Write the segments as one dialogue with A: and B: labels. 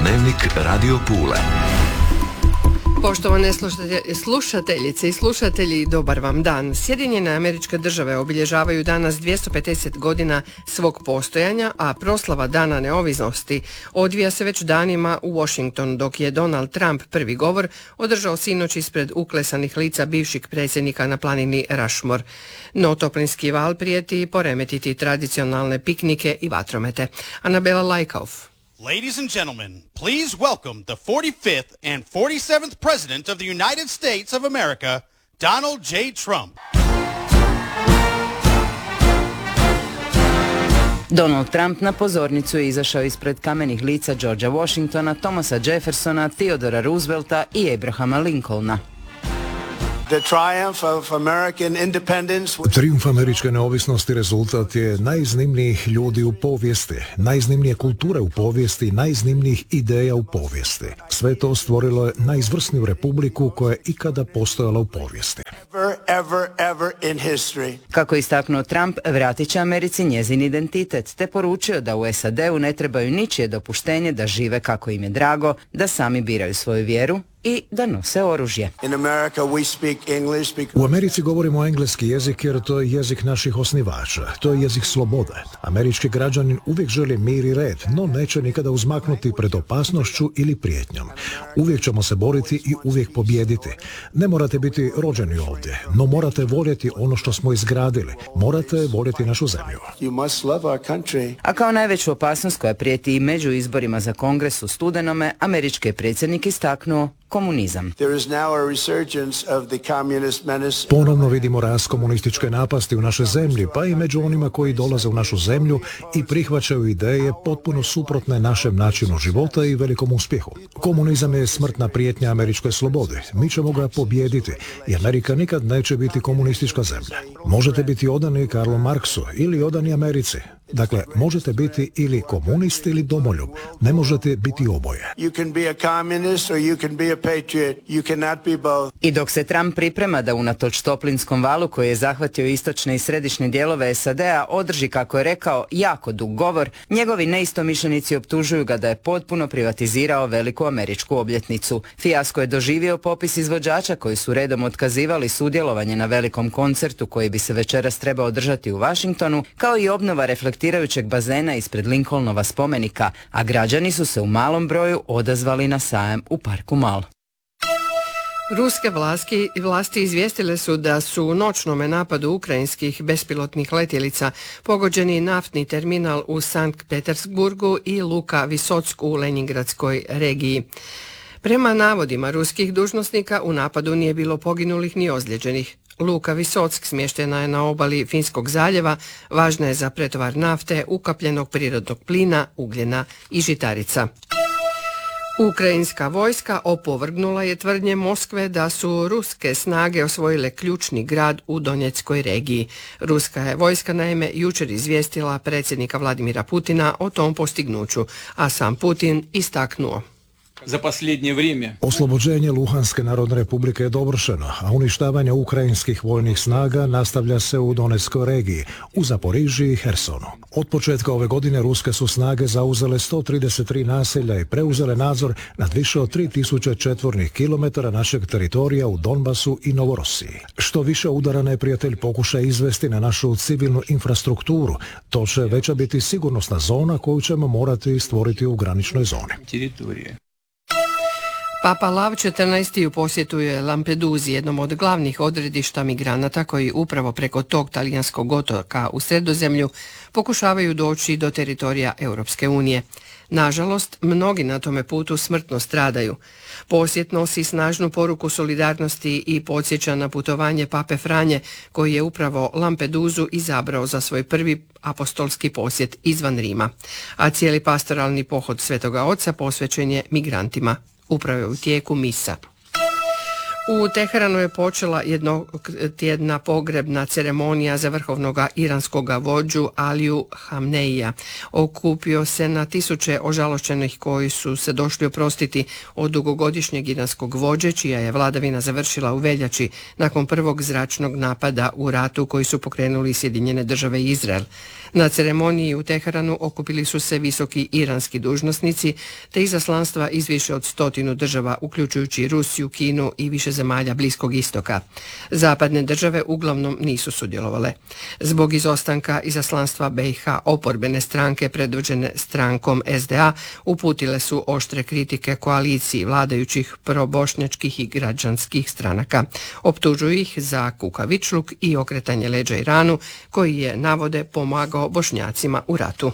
A: Dnevnik Radio Pule.
B: Poštovane slušateljice i slušatelji, dobar vam dan. Sjedinjene Američke Države obilježavaju danas 250 godina svog postojanja, a proslava Dana neovisnosti odvija se već danima u Washingtonu, dok je Donald Trump prvi govor održao sinoć ispred uklesanih lica bivših predsjednika na planini Rushmore. No toplinski val prijeti poremetiti tradicionalne piknike i vatromete. Anabela Lajkauf.
C: Ladies and gentlemen, please welcome the 45th and 47th President of the United States of America, Donald J. Trump.
D: Donald Trump na pozornicu je izašao ispred kamenih lica Georgea Washingtona, Thomasa Jeffersona, Theodora Roosevelta i Abrahama Lincolna.
E: Trijumf američke neovisnosti rezultat je najiznimnijih ljudi u povijesti, najiznimnije kulture u povijesti, najiznimnijih ideja u povijesti. Sve to stvorilo je najizvrsniju republiku koja je ikada postojala u povijesti.
D: Kako je istaknuo Trump, vratit će Americi njezin identitet, te poručio da u SAD-u ne trebaju ničije dopuštenje da žive kako im je drago, da sami biraju svoju vjeru i da nose oružje.
E: U Americi govorimo engleski jezik jer to je jezik naših osnivača, to je jezik slobode. Američki građanin uvijek želi mir i red, no neće nikada uzmaknuti pred opasnošću ili prijetnjom. Uvijek ćemo se boriti i uvijek pobijediti. Ne morate biti rođeni ovdje, no morate voljeti ono što smo izgradili. Morate voljeti našu zemlju.
D: A kao najveću opasnost koja prijeti i među izborima za Kongres u studenome, američki predsjednik istaknuo komunizam.
E: Ponovno vidimo rast komunističke napasti u našoj zemlji, pa i među onima koji dolaze u našu zemlju i prihvaćaju ideje potpuno suprotne našem načinu života i velikom uspjehu. Komunizam je smrtna prijetnja američkoj slobodi. Mi ćemo ga pobijediti i Amerika nikad neće biti komunistička zemlja. Možete biti odani Karlu Marksu ili odani Americi. Dakle, možete biti ili komunist ili domoljub. Ne možete biti oboje.
D: I dok se Trump priprema da unatoč toplinskom valu koji je zahvatio istočne i središnje dijelove SAD-a održi, kako je rekao, jako dug govor, njegovi neistomišljenici optužuju ga da je potpuno privatizirao veliku američku obljetnicu. Fijasko je doživio popis izvođača koji su redom otkazivali sudjelovanje na velikom koncertu koji bi se večeras trebao održati u Washingtonu, kao i obnova reflektirajućeg bazena ispred Lincolnova spomenika, a građani su se u malom broju odazvali na sajam u parku Mall.
B: Ruske vlasti izvijestile su da su u noćnome napadu ukrajinskih bespilotnih letjelica pogođeni naftni terminal u Sankt Petersburgu i luka Visocku u Leningradskoj regiji. Prema navodima ruskih dužnosnika u napadu nije bilo poginulih ni ozlijeđenih. Luka Visock smještena je na obali Finskog zaljeva, važna je za pretovar nafte, ukapljenog prirodnog plina, ugljena i žitarica. Ukrajinska vojska opovrgnula je tvrdnje Moskve da su ruske snage osvojile ključni grad u Donjeckoj regiji. Ruska je vojska naime jučer izvijestila predsjednika Vladimira Putina o tom postignuću, a sam Putin istaknuo:
F: za posljednje vrijeme
E: oslobođenje Luhanske narodne republike je dovršeno, a uništavanje ukrajinskih vojnih snaga nastavlja se u Donetskoj regiji, u Zaporižiji i Hersonu. Od početka ove godine ruske su snage zauzele 133 naselja i preuzele nadzor nad više od 3000 četvornih kilometara našeg teritorija u Donbasu i Novorosiji. Što više udara neprijatelj pokuša izvesti na našu civilnu infrastrukturu, to će veća biti sigurnosna zona koju ćemo morati stvoriti u graničnoj zoni.
B: Papa Lav XIV. U posjetu je Lampeduzi, jednom od glavnih odredišta migranata koji upravo preko tog talijanskog otoka u Sredozemlju pokušavaju doći do teritorija Europske unije. Nažalost, mnogi na tome putu smrtno stradaju. Posjet nosi snažnu poruku solidarnosti i podsjeća na putovanje Pape Franje, koji je upravo Lampeduzu izabrao za svoj prvi apostolski posjet izvan Rima. A cijeli pastoralni pohod Svetoga Oca posvećen je migrantima. Upravo je u tijeku misa. U Teheranu je počela jednotjedna pogrebna ceremonija za vrhovnog iranskog vođu Aliju Hamneija. Okupio se na tisuće ožalošćenih koji su se došli oprostiti od dugogodišnjeg iranskog vođe, čija je vladavina završila u veljači nakon prvog zračnog napada u ratu koji su pokrenuli Sjedinjene Države i Izrael. Na ceremoniji u Teheranu okupili su se visoki iranski dužnosnici te izaslanstva iz više od 100 država, uključujući Rusiju, Kinu i više zemalja Bliskog istoka. Zapadne države uglavnom nisu sudjelovale. Zbog izostanka izaslanstva BiH, oporbene stranke predvođene strankom SDA uputile su oštre kritike koaliciji vladajućih probošnjačkih i građanskih stranaka. Optužuju ih za kukavičluk i okretanje leđa Iranu, koji je, navode, pomagao Bošnjacima u ratu.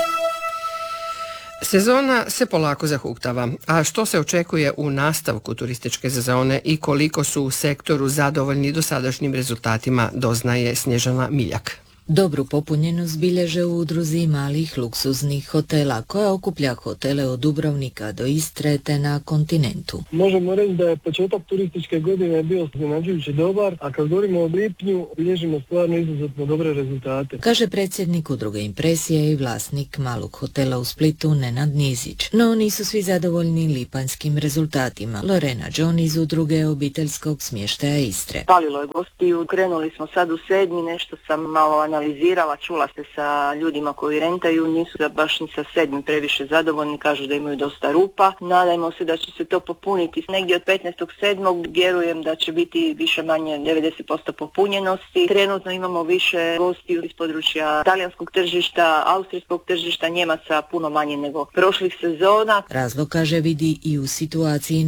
B: Sezona se polako zahuktava, a što se očekuje u nastavku turističke sezone i koliko su u sektoru zadovoljni dosadašnjim rezultatima, doznaje Snježana Miljak.
A: Dobru popunjenost bilježe u udruzi malih luksuznih hotela koja okuplja hotele od Dubrovnika do Istre te na kontinentu.
G: Možemo reći da je početak turističke godine bio iznenađujući dobar, a kad govorimo o lipnju bilježimo stvarno izuzetno dobre rezultate.
A: Kaže predsjednik udruge Impresije i vlasnik malog hotela u Splitu Nenad Nizić. No nisu svi zadovoljni lipanjskim rezultatima. Lorena John iz udruge obiteljskog smještaja Istre.
H: Falilo je gostiju, krenuli smo sad u 7. nešto sam malo analizirala, čula se sa ljudima koji rentaju, nisu baš ni sa 7. previše zadovoljni, kažu da imaju dosta rupa. Nadajmo se da će se to popuniti. Negdje od 15.7. vjerujem da će biti više manje 90% popunjenosti. Trenutno imamo više gostiju iz područja talijanskog tržišta, austrijskog tržišta, Njemaca puno manje nego prošlih sezona.
A: Razlog, kaže, vidi i u situaciji